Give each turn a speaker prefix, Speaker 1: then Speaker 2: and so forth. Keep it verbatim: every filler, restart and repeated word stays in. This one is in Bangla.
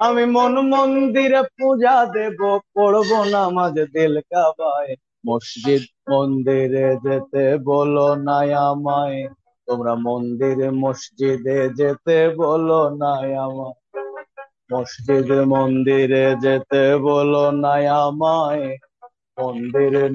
Speaker 1: আমি মন মন্দিরে পূজা দেব, পড়বো নামাজ দিল কাবায়। মসজিদ মন্দিরে যেতে বলো না আমায়, তোমরা মন্দিরে মসজিদে যেতে বলো না আমায়। মসজিদ মন্দিরে যেতে বলো না আমায়, মন্দিরে